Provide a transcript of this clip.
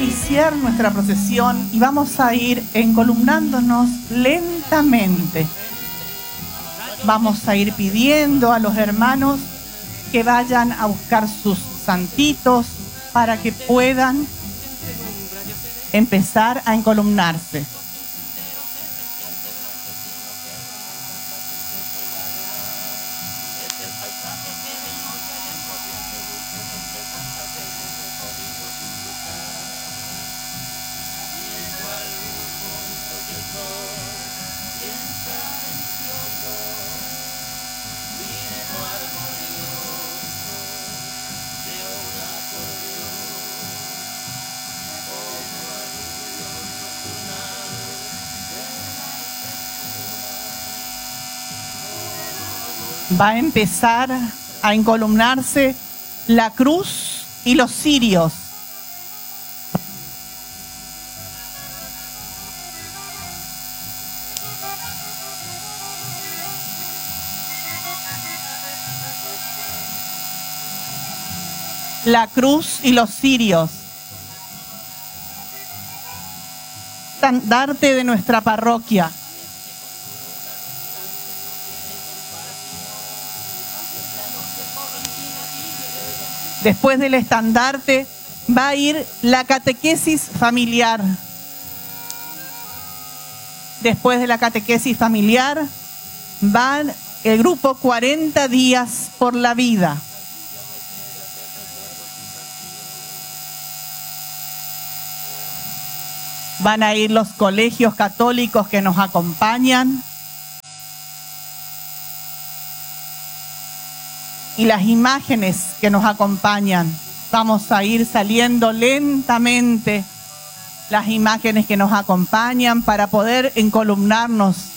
iniciar nuestra procesión y vamos a ir encolumnándonos lentamente. Vamos a ir pidiendo a los hermanos que vayan a buscar sus santitos para que puedan empezar a encolumnarse. Va a empezar a encolumnarse la cruz y los cirios. La cruz y los cirios. Estandarte de nuestra parroquia. Después del estandarte va a ir la catequesis familiar. Después de la catequesis familiar va el grupo 40 días por la vida. Van a ir los colegios católicos que nos acompañan. Y las imágenes que nos acompañan. Vamos a ir saliendo lentamente las imágenes que nos acompañan para poder encolumnarnos